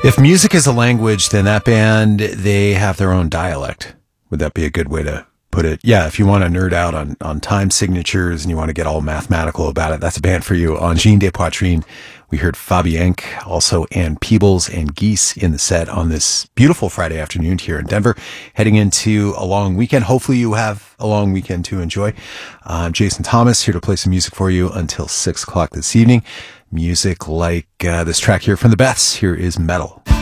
If music is a language, then that band, they have their own dialect. Would that be a good way to put it? Yeah, if you want to nerd out on time signatures and you want to get all mathematical about it, that's a band for you. On Jean de Poitrine, we heard Fabienk, also Ann Peebles and Geese in the set on this beautiful Friday afternoon here in Denver, heading into a long weekend. Hopefully you have a long weekend to enjoy. I'm Jason Thomas, here to play some music for you until 6 o'clock this evening. Music like this track here from the Beths. Here is Metal.